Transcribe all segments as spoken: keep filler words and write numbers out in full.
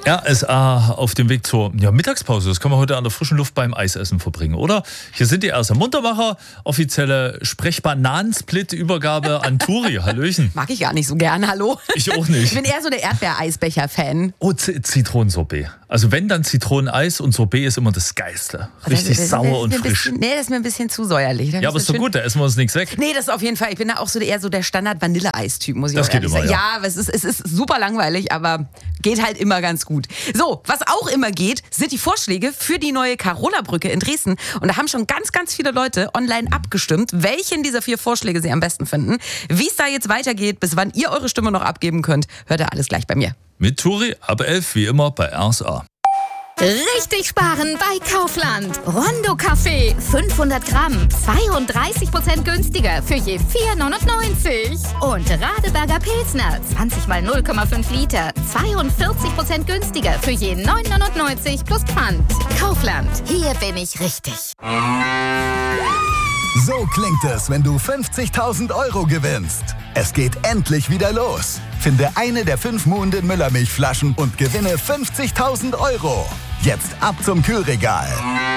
R S A auf dem Weg zur ja, Mittagspause. Das kann man heute an der frischen Luft beim Eisessen verbringen, oder? Hier sind die R S A Muntermacher. Offizielle Sprechbananen-Split-Übergabe an Turi. Hallöchen. Mag ich gar nicht so gern, hallo? Ich auch nicht. Ich bin eher so der Erdbeereisbecher-Fan. Oh, Z- Zitronensorbet. Also wenn, dann Zitroneneis und Sorbet ist immer das Geilste. Richtig das, das, sauer das und frisch. frisch. Bisschen, nee, das ist mir ein bisschen zu säuerlich. Ja, aber ist doch gut, da essen wir uns nichts weg. Nee, das ist auf jeden Fall. Ich bin da auch so eher so der Standard-Vanille-Eis-Typ, muss ich Das auch geht ehrlich immer, sagen. ja. Ja, es ist, es ist super langweilig, aber geht halt immer ganz gut. So, was auch immer geht, sind die Vorschläge für die neue Carola-Brücke in Dresden. Und da haben schon ganz, ganz viele Leute online abgestimmt, welchen dieser vier Vorschläge sie am besten finden. Wie es da jetzt weitergeht, bis wann ihr eure Stimme noch abgeben könnt, hört ihr alles gleich bei mir. Mit Turi ab elf, wie immer bei R S A. Richtig sparen bei Kaufland. Rondo Kaffee fünfhundert Gramm, zweiunddreißig Prozent günstiger für je vier neunundneunzig. Und Radeberger Pilsner, zwanzig mal null Komma fünf Liter, zweiundvierzig Prozent günstiger für je neun neunundneunzig plus Pfand. Kaufland, hier bin ich richtig. So klingt es, wenn du fünfzigtausend Euro gewinnst. Es geht endlich wieder los. Finde eine der fünf Muhnden Müllermilchflaschen und gewinne fünfzigtausend Euro. Jetzt ab zum Kühlregal.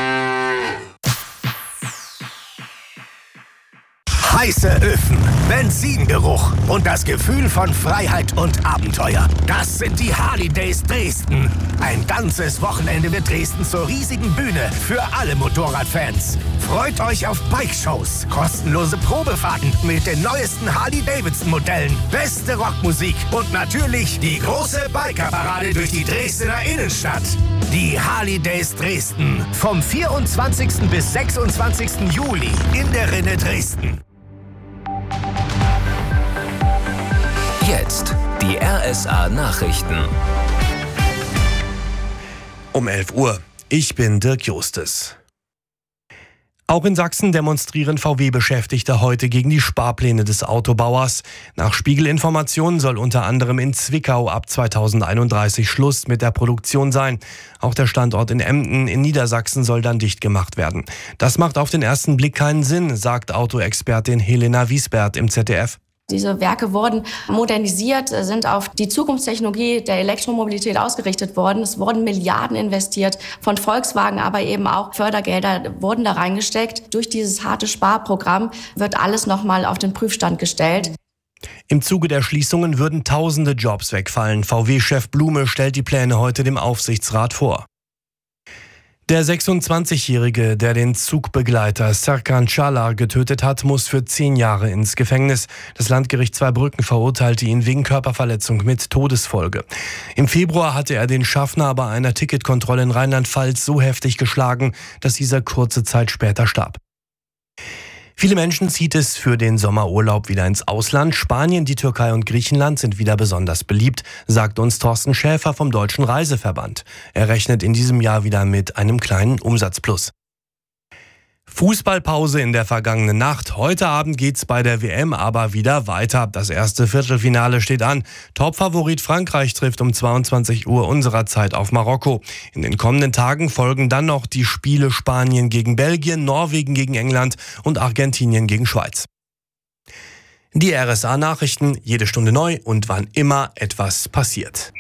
Heiße Öfen, Benzingeruch und das Gefühl von Freiheit und Abenteuer. Das sind die Harley Days Dresden. Ein ganzes Wochenende wird Dresden zur riesigen Bühne für alle Motorradfans. Freut euch auf Bike-Shows, kostenlose Probefahrten mit den neuesten Harley-Davidson-Modellen, beste Rockmusik und natürlich die große Bikerparade durch die Dresdner Innenstadt. Die Harley Days Dresden vom vierundzwanzigsten bis sechsundzwanzigsten Juli in der Rinne Dresden. Jetzt die R S A Nachrichten. Um elf Uhr. Ich bin Dirk Justes. Auch in Sachsen demonstrieren V W-Beschäftigte heute gegen die Sparpläne des Autobauers. Nach Spiegelinformationen soll unter anderem in Zwickau ab zweitausendeinunddreißig Schluss mit der Produktion sein. Auch der Standort in Emden in Niedersachsen soll dann dicht gemacht werden. Das macht auf den ersten Blick keinen Sinn, sagt Autoexpertin Helena Wiesbert im Z D F. Diese Werke wurden modernisiert, sind auf die Zukunftstechnologie der Elektromobilität ausgerichtet worden. Es wurden Milliarden investiert von Volkswagen, aber eben auch Fördergelder wurden da reingesteckt. Durch dieses harte Sparprogramm wird alles nochmal auf den Prüfstand gestellt. Im Zuge der Schließungen würden tausende Jobs wegfallen. V W-Chef Blume stellt die Pläne heute dem Aufsichtsrat vor. Der sechsundzwanzigjährige, der den Zugbegleiter Serkan Çalar getötet hat, muss für zehn Jahre ins Gefängnis. Das Landgericht Zweibrücken verurteilte ihn wegen Körperverletzung mit Todesfolge. Im Februar hatte er den Schaffner bei einer Ticketkontrolle in Rheinland-Pfalz so heftig geschlagen, dass dieser kurze Zeit später starb. Viele Menschen zieht es für den Sommerurlaub wieder ins Ausland. Spanien, die Türkei und Griechenland sind wieder besonders beliebt, sagt uns Thorsten Schäfer vom Deutschen Reiseverband. Er rechnet in diesem Jahr wieder mit einem kleinen Umsatzplus. Fußballpause in der vergangenen Nacht. Heute Abend geht's bei der W M aber wieder weiter. Das erste Viertelfinale steht an. Topfavorit Frankreich trifft um zweiundzwanzig Uhr unserer Zeit auf Marokko. In den kommenden Tagen folgen dann noch die Spiele Spanien gegen Belgien, Norwegen gegen England und Argentinien gegen Schweiz. Die R S A-Nachrichten, jede Stunde neu und wann immer etwas passiert.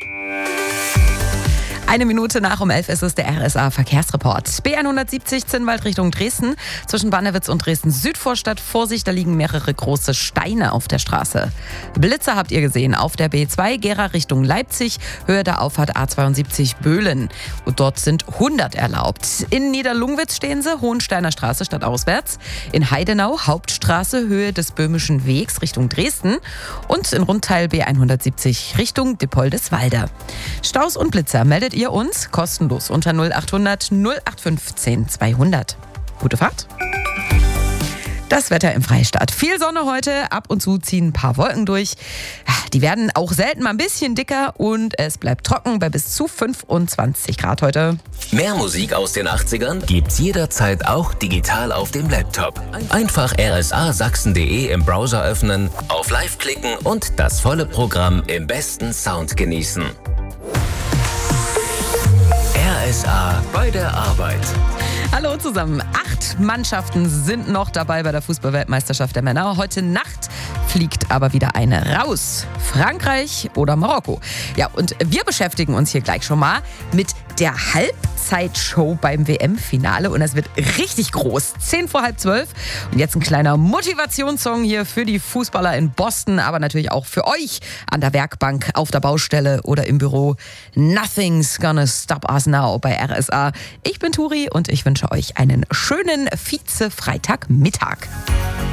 Eine Minute nach um elf ist es der R S A-Verkehrsreport. B hundertsiebzig Zinnwald Richtung Dresden. Zwischen Bannewitz und Dresden-Südvorstadt. Vorsicht, da liegen mehrere große Steine auf der Straße. Blitzer habt ihr gesehen auf der B zwei, Gera Richtung Leipzig. Höhe der Auffahrt A zweiundsiebzig Böhlen. Und dort sind hundert erlaubt. In Niederlungwitz stehen sie, Hohensteiner Straße stadtauswärts. In Heidenau, Hauptstraße, Höhe des Böhmischen Wegs Richtung Dresden. Und in Rundteil B hundertsiebzig Richtung Dippoldeswalde. Staus und Blitzer meldet ihr uns kostenlos unter null achthundert null acht fünfzehn zweihundert. Gute Fahrt. Das Wetter im Freistaat. Viel Sonne heute, ab und zu ziehen ein paar Wolken durch. Die werden auch selten mal ein bisschen dicker und es bleibt trocken bei bis zu fünfundzwanzig Grad heute. Mehr Musik aus den achtzigern gibt's jederzeit auch digital auf dem Laptop. Einfach r s a sachsen punkt d e im Browser öffnen, auf Live klicken und das volle Programm im besten Sound genießen. R S A bei der Arbeit. Hallo zusammen. Acht Mannschaften sind noch dabei bei der Fußball-Weltmeisterschaft der Männer. Heute Nacht fliegt aber wieder eine raus. Frankreich oder Marokko. Ja, und wir beschäftigen uns hier gleich schon mal mit der Halbzeitshow beim W M-Finale. Und das wird richtig groß. Zehn vor halb zwölf. Und jetzt ein kleiner Motivationssong hier für die Fußballer in Boston, aber natürlich auch für euch an der Werkbank, auf der Baustelle oder im Büro. Nothing's gonna stop us now bei R S A. Ich bin Turi und ich wünsche euch einen schönen Vize-Freitagmittag.